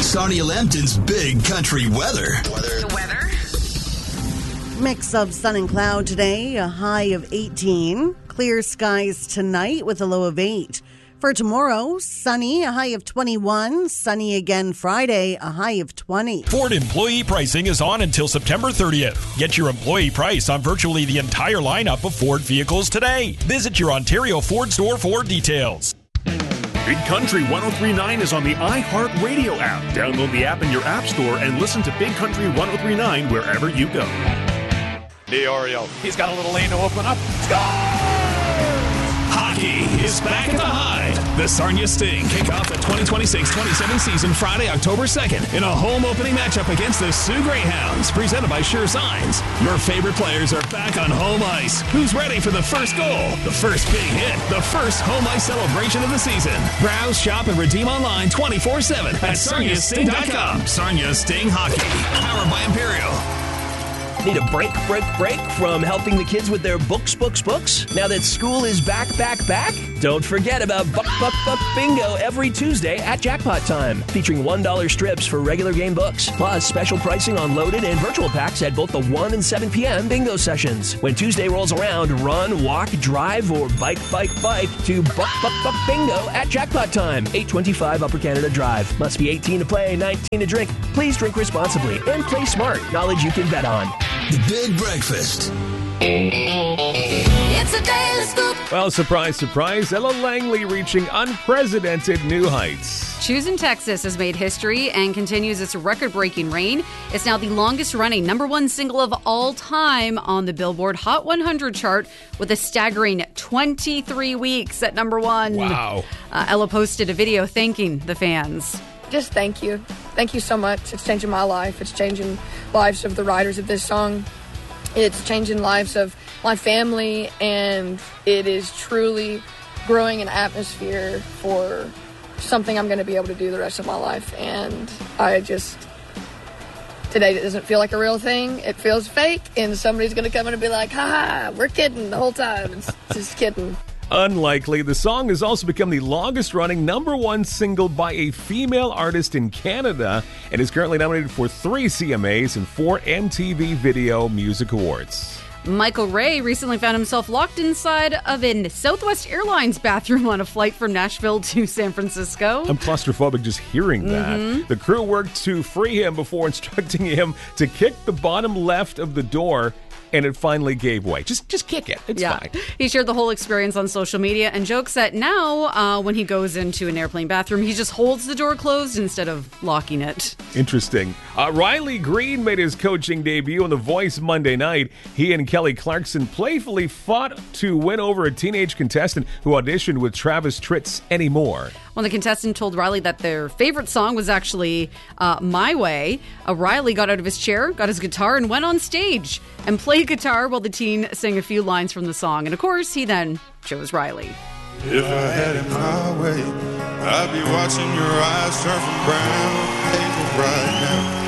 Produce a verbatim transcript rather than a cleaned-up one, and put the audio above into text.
Sarnia Lambton's Big Country Weather. Weather. The weather. Mix of sun and cloud today, a high of eighteen. Clear skies tonight with a low of eight. For tomorrow, sunny, a high of twenty-one. Sunny again Friday, a high of twenty. Ford employee pricing is on until September thirtieth. Get your employee price on virtually the entire lineup of Ford vehicles today. Visit your Ontario Ford store for details. Big Country ten thirty-nine is on the iHeartRadio app. Download the app in your app store and listen to Big Country ten thirty-nine wherever you go. DiOrio, he's got a little lane to open up. Score! Hockey is back at the Hive. The Sarnia Sting kick off the twenty twenty-six twenty-seven season Friday, October second in a home opening matchup against the Sioux Greyhounds, presented by Sure Signs. Your favorite players are back on home ice. Who's ready for the first goal, the first big hit, the first home ice celebration of the season? Browse, shop, and redeem online twenty-four seven at sarnia sting dot com. Sarnia Sting Hockey, powered by Imperial. Need a break, break, break from helping the kids with their books, books, books? Now that school is back, back, back? Don't forget about Buck, Buck, Buck Bingo every Tuesday at Jackpot Time, featuring one dollar strips for regular game books, plus special pricing on loaded and virtual packs at both the one and seven p.m. bingo sessions. When Tuesday rolls around, run, walk, drive, or bike, bike, bike to Buck, Buck, Buck Bingo at Jackpot Time, eight twenty-five Upper Canada Drive. Must be eighteen to play, nineteen to drink. Please drink responsibly and play smart. Knowledge you can bet on. The Big Breakfast. It's a daily scoop. Well, surprise, surprise, Ella Langley reaching unprecedented new heights. Choosing Texas has made history and continues its record-breaking reign. It's now the longest-running number one single of all time on the Billboard Hot one hundred chart with a staggering twenty-three weeks at number one. Wow. Uh, Ella posted a video thanking the fans. Just thank you. Thank you so much. It's changing my life. It's changing lives of the writers of this song. It's changing lives of my family, and it is truly growing an atmosphere for something I'm going to be able to do the rest of my life. And I just, today it doesn't feel like a real thing. It feels fake, and somebody's going to come in and be like, ha, we're kidding the whole time. It's just kidding. Unlikely, the song has also become the longest-running number one single by a female artist in Canada and is currently nominated for three C M As and four M T V Video Music Awards. Michael Ray recently found himself locked inside of a Southwest Airlines bathroom on a flight from Nashville to San Francisco. I'm claustrophobic just hearing that. Mm-hmm. The crew worked to free him before instructing him to kick the bottom left of the door, and it finally gave way. Just just kick it. It's yeah. fine. He shared the whole experience on social media and jokes that now, uh, when he goes into an airplane bathroom, he just holds the door closed instead of locking it. Interesting. Uh, Riley Green made his coaching debut on The Voice Monday night. He and Kelly Clarkson playfully fought to win over a teenage contestant who auditioned with Travis Tritt's Anymore. When the contestant told Riley that their favorite song was actually uh, My Way, uh, Riley got out of his chair, got his guitar, and went on stage and played guitar while the teen sang a few lines from the song. And of course, he then chose Riley. If I had it my way, I'd be watching your eyes turn from brown to hazel right now.